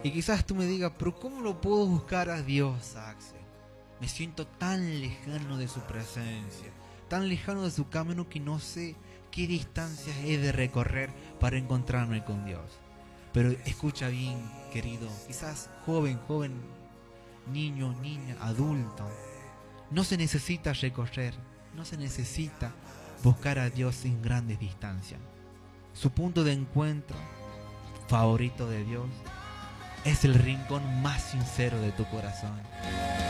Y quizás tú me digas, pero ¿cómo lo puedo buscar a Dios, Axel? Me siento tan lejano de su presencia, tan lejano de su camino que no sé qué distancias he de recorrer para encontrarme con Dios. Pero escucha bien, querido, quizás joven, niño, niña, adulto. No se necesita recorrer, no se necesita buscar a Dios en grandes distancias. Su punto de encuentro favorito de Dios es el rincón más sincero de tu corazón.